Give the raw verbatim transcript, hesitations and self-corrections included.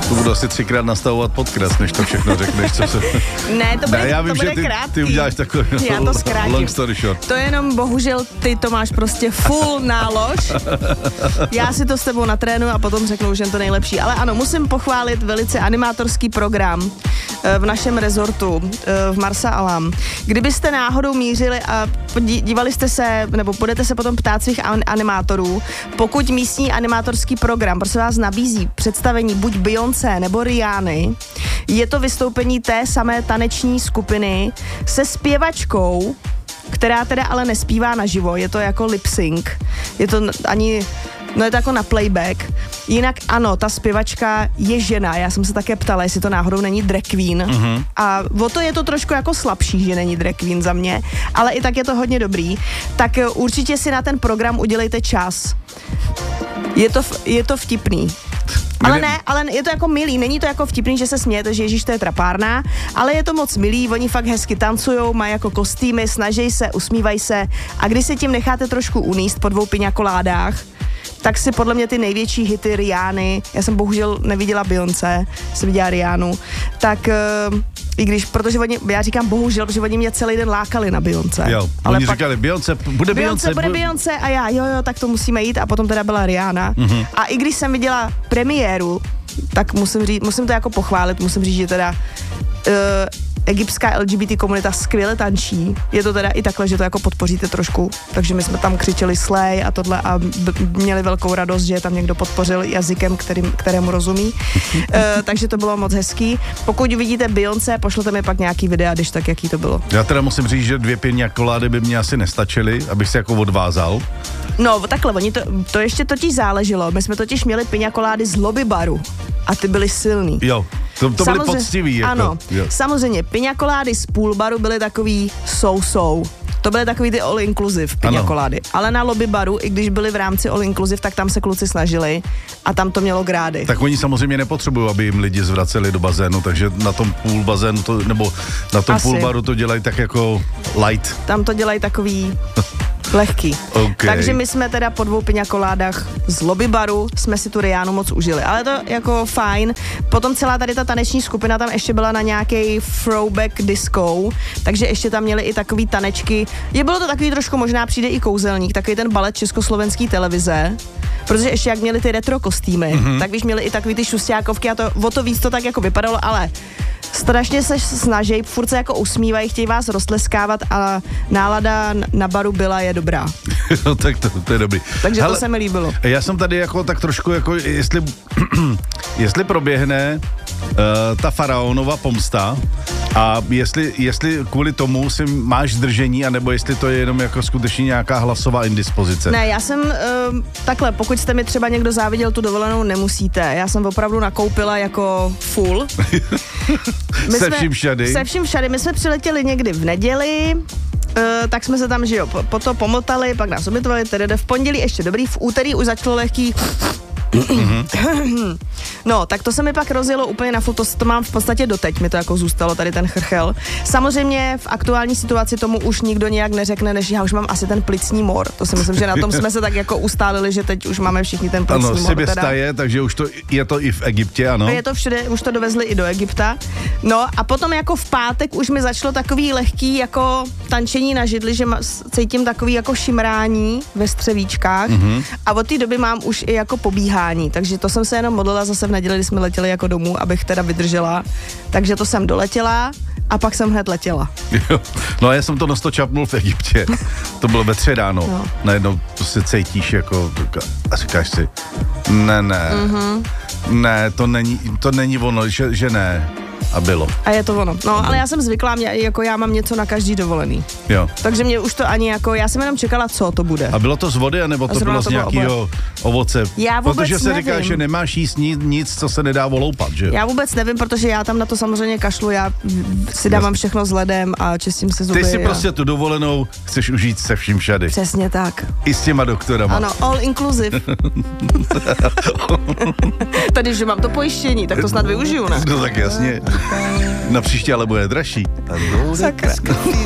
To budu asi třikrát nastavovat podkres, než to všechno řekneš, co se... Ne, to bude, ne, já vím, to bude že ty, krátký. ty uděláš takový já to zkrátím. long story short. To jenom bohužel ty to máš prostě full nálož. Já si to s tebou natrénuju a potom řeknu, že je to nejlepší. Ale ano, musím pochválit velice animátorský program v našem rezortu v Marsa Alam. Kdybyste náhodou mířili a dívali jste se, nebo budete se potom ptát svých animátorů, pokud místní animátorský program prosím vás nabízí představení buď Beyoncé nebo Rihanny, je to vystoupení té samé taneční skupiny se zpěvačkou, která teda ale nespívá naživo, je to jako lip sync, je to ani, no je to jako na playback. Jinak ano, ta zpěvačka je žena, já jsem se také ptala, jestli to náhodou není drag queen. Uh-huh. A o to je to trošku jako slabší, že není drag queen za mě, ale i tak je to hodně dobrý. Tak určitě si na ten program udělejte čas. Je to, je to vtipný. Ale ne, ale je to jako milý, není to jako vtipný, že se smějete, že ježíš, to je trapárna, ale je to moc milý, oni fakt hezky tancujou, mají jako kostýmy, snaží se, usmívají se a když se tím necháte trošku uníst po dvou piňakoládách, tak si podle mě ty největší hity Rihanny, já jsem bohužel neviděla Beyoncé, jsem viděla Rihannu, tak uh, i když, protože oni, já říkám bohužel, protože oni mě celý den lákali na Beyoncé. Jo, ale oni pak, říkali, Beyoncé, bude Beyoncé. bude Beyoncé a já, jo, jo, tak to musíme jít a potom teda byla Rihanna. Mm-hmm. A i když jsem viděla premiéru, tak musím říct, musím to jako pochválit, musím říct, že teda uh, egyptská L G B T komunita skvěle tančí. Je to teda i takhle, že to jako podpoříte trošku. Takže my jsme tam křičeli slay a tohle a b- měli velkou radost, že tam někdo podpořil jazykem, kterým, kterému rozumí. uh, takže to bylo moc hezký. Pokud vidíte Beyoncé, pošlete mi pak nějaký videa, když tak, jaký to bylo. Já teda musím říct, že dvě piňakolády by mě asi nestačily, abych se jako odvázal. No, takhle, oni to, to ještě totiž záleželo. My jsme totiž měli piňakolády z lobby baru a ty byly silný. Jo. To, to byly poctivý. Jako, ano, jo. Samozřejmě, piňakolády z půlbaru byly takový so-so. To byly takový ty all-inclusive piňakolády. Ale na lobby baru, i když byly v rámci all-inclusive, tak tam se kluci snažili a tam to mělo grády. Tak oni samozřejmě nepotřebují, aby jim lidi zvraceli do bazénu, takže na tom půl bazénu, to, nebo na tom půl baru to dělají tak jako light. Tam to dělají takový... lehký. Okay. Takže my jsme teda po dvou piňakoládách z lobby baru jsme si tu Rihannu moc užili. Ale to jako fajn. Potom celá tady ta taneční skupina tam ještě byla na nějaký throwback disco, takže ještě tam měli i takový tanečky. Je bylo to takový trošku, možná přijde i kouzelník, takový ten balet československý televize. Protože ještě jak měli ty retro kostýmy, mm-hmm. tak víš, měli i takový ty šusťákovky a to, o to víc to tak jako vypadalo, ale strašně se snaží, furt se jako usmívají, chtějí vás roztleskávat a nálada na baru byla je dobrá. No tak to, to je dobrý. Takže hele, to se mi líbilo. Já jsem tady jako tak trošku jako, jestli, jestli proběhne uh, ta faraonova pomsta a jestli, jestli kvůli tomu si máš zdržení, anebo jestli to je jenom jako skutečně nějaká hlasová indispozice. Ne, já jsem uh, takhle, pokud jste mi třeba někdo záviděl tu dovolenou, nemusíte. Já jsem opravdu nakoupila jako full. Se jsme, vším všady. Se vším všady. My jsme přiletěli někdy v neděli, uh, tak jsme se tam, že jo, po, po to pomotali, pak nás ubytovali, tedy v pondělí ještě dobrý, v úterý už začalo lehký mm-hmm. No, tak to se mi pak rozjelo úplně na foto, to mám v podstatě doteď, mi to jako zůstalo, tady ten chrchel. Samozřejmě v aktuální situaci tomu už nikdo nějak neřekne, než já už mám asi ten plicní mor. To si myslím, že na tom jsme se tak jako ustálili, že teď už máme všichni ten plicní ano, mor. Ano, teda. Je, takže už to, je to i v Egyptě, ano. Je to všude, už to dovezli i do Egypta. No a potom jako v pátek už mi začalo takový lehký jako tančení na židli, že cítím takový jako šimrání ve střevíčkách mm-hmm. a od té doby mám už i jako pobíhání, takže to jsem se jenom modlila zase v neděli, kdy jsme letěli jako domů, abych teda vydržela. Takže to jsem doletěla a pak jsem hned letěla. Jo. No a já jsem to nosto čapnul v Egyptě. To bylo ve tři ráno. No. Najednou to se cítíš jako a říkáš si, ne, ne, mm-hmm. ne, to není, to není ono, že, že ne. A bylo. A je to ono. No, ale já jsem zvyklá, mě, jako já mám něco na každý dovolený. Jo. Takže mě už to ani jako, já jsem jenom čekala, co to bude. A bylo to z vody, anebo to bylo to z nějakého ovoce? Já vůbec Protože se nevím. říká, že nemáš jíst nic, nic, co se nedá voloupat, že? Já vůbec nevím, protože já tam na to samozřejmě kašlu, já si dávám všechno s ledem a čistím si zuby. Ty si a... prostě tu dovolenou chceš užít se vším všady. Přesně tak. I s těma doktorama. Ano, all inclusive. Tady, že mám to pojištění, tak to snad využiju, ne? No tak jasně. Na příště ale bude dražší. Sakra.